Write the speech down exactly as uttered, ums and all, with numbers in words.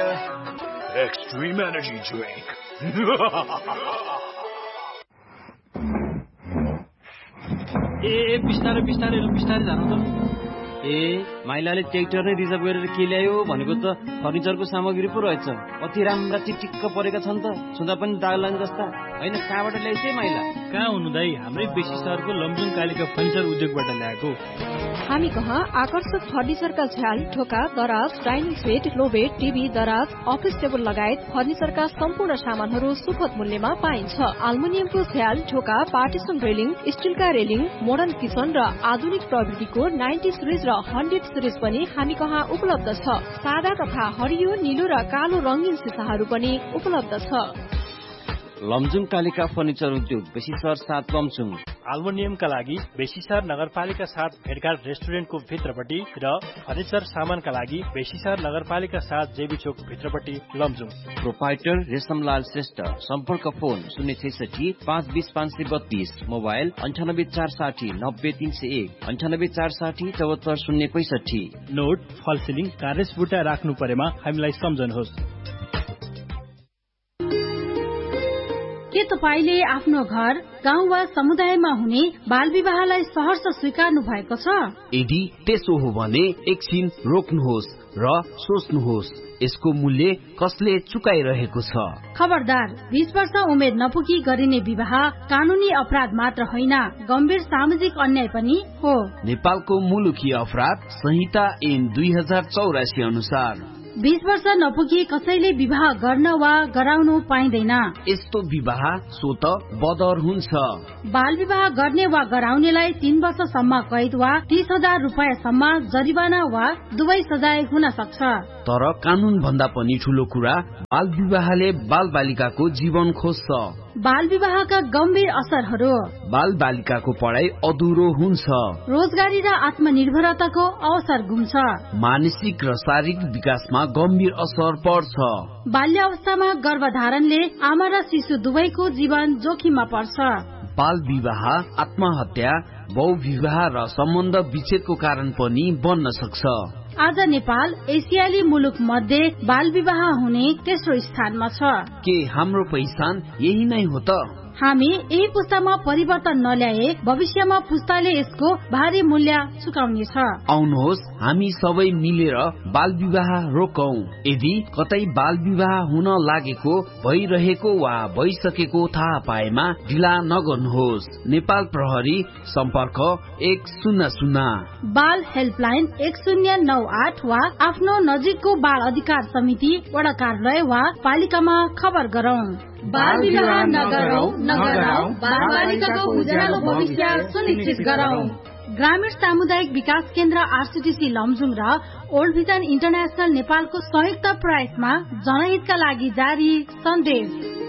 Junior Extreme Energy Drink. ए बिस्तारै बिस्तारै बिस्तारै जानु त। ए माइलाले ट्र्याक्टर नै रिजर्भ गरेर के ल्यायो भनेको त फर्निचरको सामग्री पो रहेछ। कति राम्रा चिटिक्क परेका छन् त, छुँदा पनि दाग लाग्ने जस्ता। होइन कहाँबाट ल्याइछे माइला? कहाँ हुनु दाइ, हाम्रै बेसी सहरको लमजुङ कालिका फर्निचर उद्योगबाट ल्याएको। हामी कहाँ आकर्षक फर्निचरका झ्याल, ढोका, दराज, डाइनिङ सेट, लोबेड, टिभी, दराज, अफिस टेबल लगायत फर्निचरका सम्पूर्ण सामानहरू सुपथ मूल्यमा पाइन्छ। एल्युमिनियमको झ्याल, ढोका, partition railing, स्टिलका railing, modern kitchen र आधुनिक प्रविधिको नाइन्टी सिरिज र हन्ड्रेड सिरिज पनि हामी कहाँ उपलब्ध छ। सादा तथा हरियो, निलो र कालो रंगीन सिसाहरू पनि उपलब्ध छ। लमजुङ कालिका फर्निचर उद्योग, बेसी सहर सात लमजुङ। एल्युमिनियमका लागि बेसीसर नगरपालिका साथ भेटघाट रेस्टुरेन्टको भित्रपट्टि र फर्निचर सामानका लागि बेसीसर नगरपालिका साथ जेबी चोक भित्रपट्टि लमजुङ। प्रोपाइटर रेशमलाल श्रेष्ठ। सम्पर्क फोन शून्य छैसठी पाँच बीस पाँच सय बत्तीस, मोबाइल अन्ठानब्बे चार साठी नब्बे तीन सय एक, अन्ठानब्बे चार साठी चौहत्तर शून्य पैसठी। नोट फल सिलिङ कार्नेस बुट्टा राख्नु परेमा हामीलाई सम्झनुहोस्। के तपाईले आफ्नो घर, गाउँ वा समुदायमा हुने बाल विवाहलाई सहर्ष स्वीकार्नु भएको छ? यदि त्यसो हो भने एकछिन रोक्नुहोस् र सोच्नुहोस्, यसको मूल्य कसले चुकाइरहेको छ? खबरदार, बीस वर्ष उमेर नपुगी गरिने विवाह कानूनी अपराध मात्र होइन, गम्भीर सामाजिक अन्याय पनि हो। नेपालको मुलुकी अपराध संहिता ऐन दुई हजार चौरासी अनुसार बीस वर्ष नपुगी कसैले विवाह गर्न वा गराउनु पाइँदैन। यस्तो विवाह स्वत बदर हुन्छ। बाल विवाह गर्ने वा गराउनेलाई तीन वर्षसम्म कैद वा तीस हजार रुपियाँसम्म जरिवाना वा दुवै सजाय हुन सक्छ। तर कानून भन्दा पनि ठूलो कुरा, बाल विवाहले बाल बालिकाको जीवन खोज्छ। बाल विवाहका गम्भीर असरहरू: बाल बालिकाको पढाइ अधुरो हुन्छ, रोजगारी र आत्मनिर्भरताको अवसर गुम्छ, मानसिक र शारीरिक विकासमा गम्भीर असर पर्छ। बाल्य अवस्थामा गर्भधारणले आमा र शिशु दुवैको जीवन जोखिममा पर्छ। बाल विवाह आत्महत्या, बहुविवाह र सम्बन्ध विच्छेदको कारण पनि बन्न सक्छ। आज नेपाल एसियाली मुलुक मध्ये बाल विवाह हुने तेस्रो स्थानमा छ। के हाम्रो पहिचान यही नै हो त? हामी यही पुस्तामा परिवर्तन नल्याए भविष्यमा पुस्ताले यसको भारी मूल्य चुकाउनेछ। आउनुहोस् हामी सबै मिलेर बाल विवाह रोकौं। यदि कतै बाल विवाह हुन लागेको, भइरहेको वा भइसकेको थाहा पाएमा ढिला नगर्नुहोस्। नेपाल प्रहरी सम्पर्क एक शून्य शून्य, बाल हेल्पलाइन एक शून्य नौ आठ वा आफ्नो नजिकको बाल अधिकार समिति वडा कार्यालय वा पालिकामा खबर गरौं। बाल विवाह नगरौं, नगरौं, बाल बालिकाको उज्यालो भविष्य सुनिश्चित गरौं। ग्रामीण सामुदायिक विकास केन्द्र आरसीडीसी लमजुङ र ओल्ड भिजन इन्टरनेशनल नेपालको संयुक्त प्रयासमा जनहितका लागि जारी सन्देश।